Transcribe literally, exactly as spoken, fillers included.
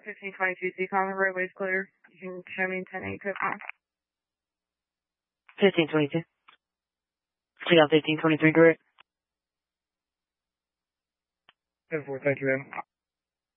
fifteen twenty-two C com, the roadway's clear. You can show me ten eight code. fifteen twenty-two. See on fifteen twenty-three, correct? ten four, thank you, ma'am.